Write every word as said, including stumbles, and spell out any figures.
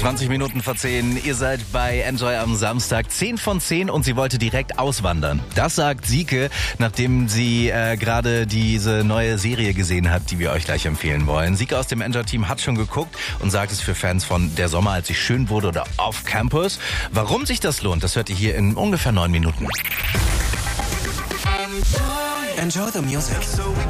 zwanzig Minuten vor zehn. Ihr seid bei Enjoy am Samstag. zehn von zehn und sie wollte direkt auswandern. Das sagt Sieke, nachdem sie äh, gerade diese neue Serie gesehen hat, die wir euch gleich empfehlen wollen. Sieke aus dem Enjoy-Team hat schon geguckt und sagt es für Fans von Der Sommer, als ich schön wurde oder Off Campus. Warum sich das lohnt, das hört ihr hier in ungefähr neun Minuten. Enjoy the music.